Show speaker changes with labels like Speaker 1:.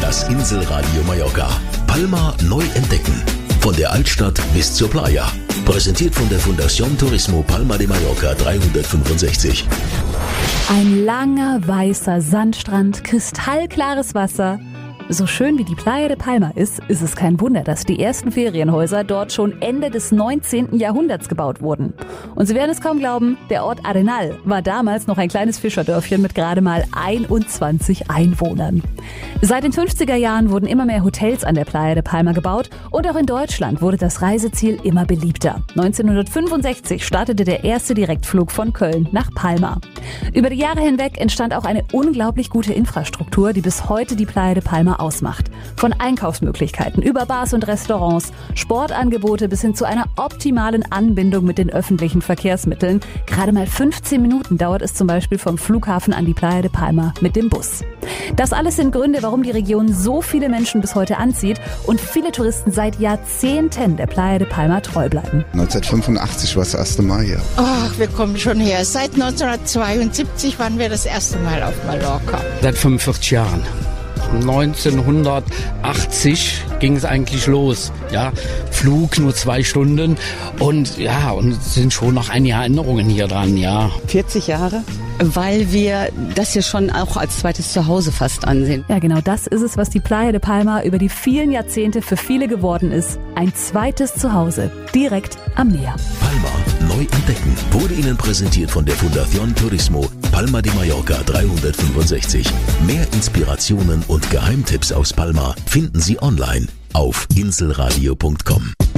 Speaker 1: Das Inselradio Mallorca. Palma neu entdecken. Von der Altstadt bis zur Playa. Präsentiert von der Fundación Turismo Palma de Mallorca 365.
Speaker 2: Ein langer, weißer Sandstrand, kristallklares Wasser. So schön wie die Playa de Palma ist es kein Wunder, dass die ersten Ferienhäuser dort schon Ende des 19. Jahrhunderts gebaut wurden. Und Sie werden es kaum glauben, der Ort Arenal war damals noch ein kleines Fischerdörfchen mit gerade mal 21 Einwohnern. Seit den 50er Jahren wurden immer mehr Hotels an der Playa de Palma gebaut und auch in Deutschland wurde das Reiseziel immer beliebter. 1965 startete der erste Direktflug von Köln nach Palma. Über die Jahre hinweg entstand auch eine unglaublich gute Infrastruktur, die bis heute die Playa de Palma ausmacht. Von Einkaufsmöglichkeiten über Bars und Restaurants, Sportangebote bis hin zu einer optimalen Anbindung mit den öffentlichen Verkehrsmitteln. Gerade mal 15 Minuten dauert es zum Beispiel vom Flughafen an die Playa de Palma mit dem Bus. Das alles sind Gründe, warum die Region so viele Menschen bis heute anzieht und viele Touristen seit Jahrzehnten der Playa de Palma treu bleiben.
Speaker 3: 1985 war das erste Mal hier.
Speaker 4: Ach, wir kommen schon her. Seit 1972 waren wir das erste Mal auf Mallorca.
Speaker 5: Seit 45 Jahren. 1980 ging es eigentlich los. Ja, Flug nur 2 Stunden und es sind schon noch einige Erinnerungen hier dran. Ja.
Speaker 6: 40 Jahre, weil wir das hier schon auch als zweites Zuhause fast ansehen.
Speaker 2: Ja, genau das ist es, was die Playa de Palma über die vielen Jahrzehnte für viele geworden ist. Ein zweites Zuhause, direkt am Meer.
Speaker 1: Palma neu entdecken wurde Ihnen präsentiert von der Fundación Turismo Palma de Mallorca 365. Mehr Inspirationen und Geheimtipps aus Palma finden Sie online auf inselradio.com.